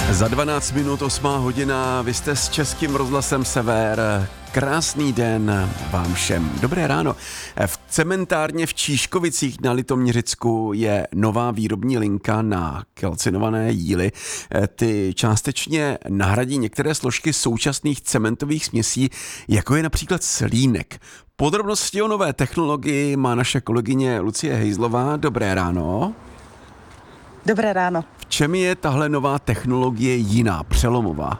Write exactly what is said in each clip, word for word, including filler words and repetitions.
Za dvanáct minut osmá hodina, vy jste s Českým rozhlasem Sever. Krásný den vám všem. Dobré ráno. V cementárně v Čížkovicích na Litoměřicku je nová výrobní linka na kalcinované jíly. Ty částečně nahradí některé složky současných cementových směsí, jako je například slínek. Podrobnosti o nové technologii má naše kolegyně Lucie Hejzlová. Dobré ráno. Dobré ráno. V čem je tahle nová technologie jiná, přelomová?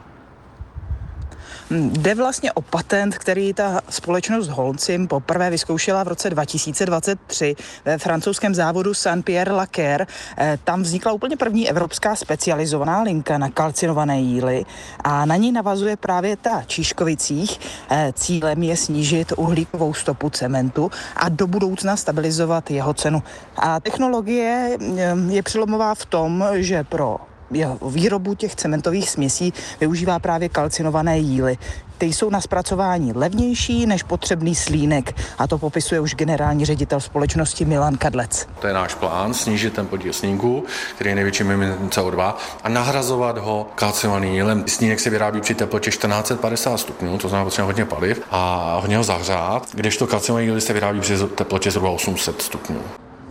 Jde vlastně o patent, který ta společnost Holcim poprvé vyzkoušela v roce dva tisíce dvacet tři ve francouzském závodu Saint-Pierre-Laquer. Tam vznikla úplně první evropská specializovaná linka na kalcinované jíly a na ní navazuje právě ta Čížkovicích. Cílem je snížit uhlíkovou stopu cementu a do budoucna stabilizovat jeho cenu. A technologie je přelomová v tom, že pro výrobu těch cementových směsí využívá právě kalcinované jíly. Ty jsou na zpracování levnější než potřebný slínek a to popisuje už generální ředitel společnosti Milan Kadlec. To je náš plán, snížit ten podíl slínku, který je největším emitentem C O dva, a nahrazovat ho kalcinovaným jílem. Slínek se vyrábí při teplotě čtrnáct set padesát stupňů, to znamená potřeba hodně paliv a hodně ho zahřát, kdežto kalcinovaný jíly se vyrábí při teplotě zhruba osm set stupňů.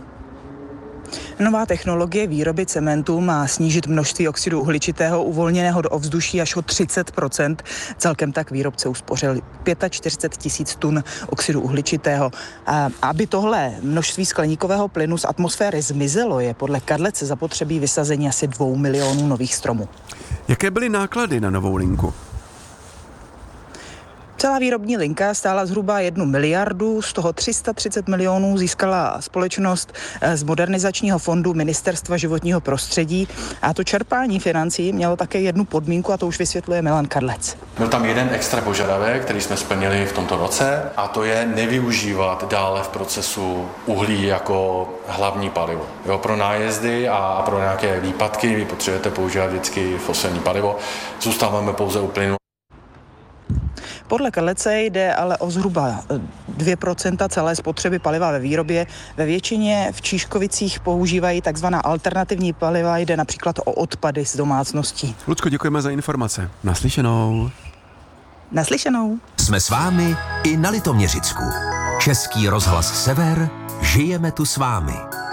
Nová technologie výroby cementu má snížit množství oxidu uhličitého uvolněného do ovzduší až o třicet procent. Celkem tak výrobce uspořil čtyřicet pět tisíc tun oxidu uhličitého. A aby tohle množství skleníkového plynu z atmosféry zmizelo, je podle Kadlece zapotřebí vysazení asi dvou milionů nových stromů. Jaké byly náklady na novou linku? Celá výrobní linka stála zhruba jednu miliardu, z toho tři sta třicet milionů získala společnost z modernizačního fondu Ministerstva životního prostředí a to čerpání financí mělo také jednu podmínku a to už vysvětluje Milan Kadlec. Byl tam jeden extra požadavek, který jsme splnili v tomto roce, a to je nevyužívat dále v procesu uhlí jako hlavní palivo. Jo, pro nájezdy a pro nějaké výpadky vy potřebujete používat vždycky fosilní palivo, zůstáváme pouze u plynu. Podle Kadlece jde ale o zhruba dvě procenta celé spotřeby paliva ve výrobě. Ve většině v Čížkovicích používají takzvaná alternativní paliva, jde například o odpady z domácností. Lucko, děkujeme za informace. Naslyšenou. Naslyšenou. Jsme s vámi i na Litoměřicku. Český rozhlas Sever, žijeme tu s vámi.